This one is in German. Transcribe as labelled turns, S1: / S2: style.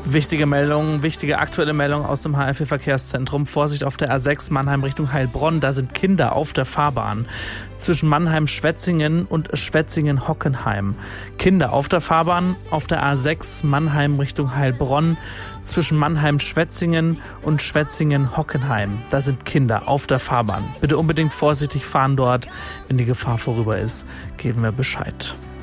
S1: Wichtige Meldung, wichtige aktuelle Meldung aus dem HFE-Verkehrszentrum. Vorsicht auf der A6 Mannheim Richtung Heilbronn. Da sind Kinder auf der Fahrbahn. Zwischen Mannheim-Schwetzingen und Schwetzingen-Hockenheim. Kinder auf der Fahrbahn auf der A6 Mannheim Richtung Heilbronn. Zwischen Mannheim-Schwetzingen und Schwetzingen-Hockenheim. Da sind Kinder auf der Fahrbahn. Bitte unbedingt vorsichtig fahren dort. Wenn die Gefahr vorüber ist, geben wir Bescheid.